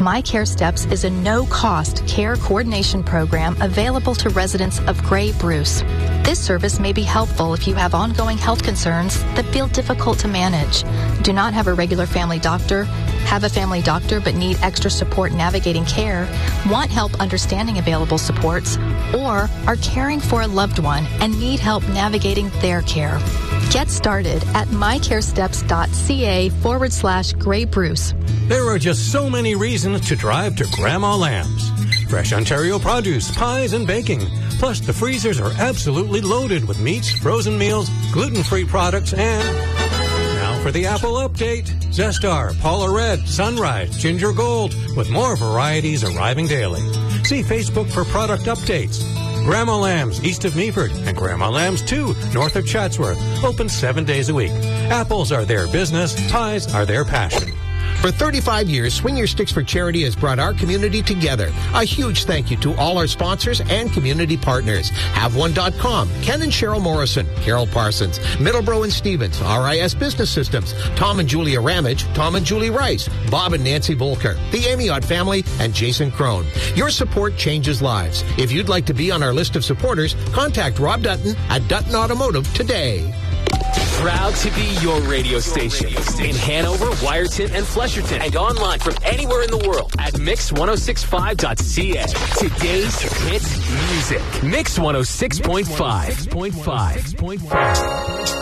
My Care Steps is a no-cost care coordination program available to residents of Grey Bruce. This service may be helpful if you have ongoing health concerns that feel difficult to manage, do not have a regular family doctor, have a family doctor but need extra support navigating care, want help understanding available supports, or are caring for a loved one and need help navigating their care. Get started at mycaresteps.ca/Grey Bruce. There are just so many reasons to drive to Grandma Lamb's. Fresh Ontario produce, pies, and baking. Plus, the freezers are absolutely loaded with meats, frozen meals, gluten-free products, and... Now for the Apple update. Zestar, Paula Red, Sunrise, Ginger Gold, with more varieties arriving daily. See Facebook for product updates. Grandma Lamb's, east of Meaford, and Grandma Lamb's 2, north of Chatsworth, open 7 days a week. Apples are their business, pies are their passion. For 35 years, Swing Your Sticks for Charity has brought our community together. A huge thank you to all our sponsors and community partners. HaveOne.com, Ken and Cheryl Morrison, Carol Parsons, Middleborough and Stevens, RIS Business Systems, Tom and Julia Ramage, Tom and Julie Rice, Bob and Nancy Volker, the Amiot family, and Jason Crone. Your support changes lives. If you'd like to be on our list of supporters, contact Rob Dutton at Dutton Automotive today. Proud to be your radio station in Hanover, Wyerton, and Flesherton, and online from anywhere in the world at mix1065.ca. Today's hit music. Mix 106.5.